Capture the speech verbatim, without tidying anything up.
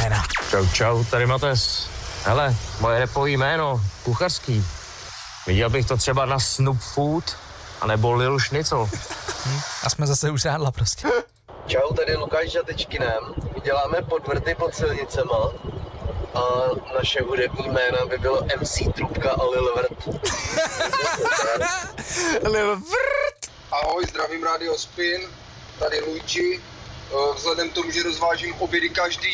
jména. Čau, čau, tady Mates. Hele, moje repový jméno, kuchařský. Viděl bych to třeba na Snoop Food, anebo Lil Schnitzel. Hm, a jsme zase u žádla prostě. Čau, tady Lukáš Žatečkinem. Děláme podvrty pod silnicema a naše hudební jména by bylo M C Trubka a Lil Vrt. Lil Vrt! Ahoj, zdravím Radio Spin, tady Luigi. Vzhledem k tomu, že rozvážím obědy každý